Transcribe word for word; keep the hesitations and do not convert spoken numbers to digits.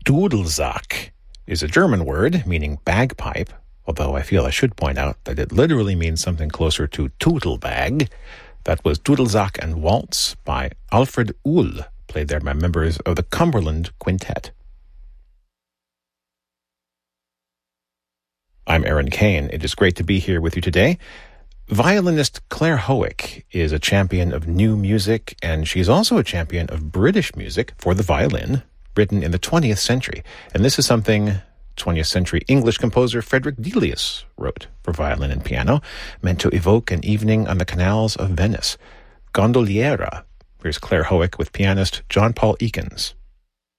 Dudelsack is a German word meaning bagpipe, although I feel I should point out that it literally means something closer to Tutelbag. That was Dudelsack and Waltz by Alfred Uhl, played there by members of the Cumberland Quintet. I'm Aaron Kane. It is great to be here with you today. Violinist Claire Howick is a champion of new music, and she's also a champion of British music for the violin, written in the twentieth century. And this is something twentieth century English composer Frederick Delius wrote for violin and piano, meant to evoke an evening on the canals of Venice. Gondoliera. Here's Claire Howick with pianist John Paul Ekins.